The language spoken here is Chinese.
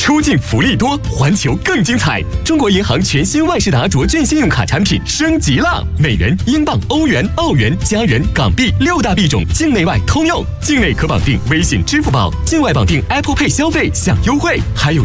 出境福利多，环球更精彩！中国银行全新万事达卓券信用卡产品升级了，美元、英镑、欧元、澳元、加元、港币6大币种，境内外通用。境内可绑定微信、支付宝，境外绑定 Apple Pay 消费享优惠，还有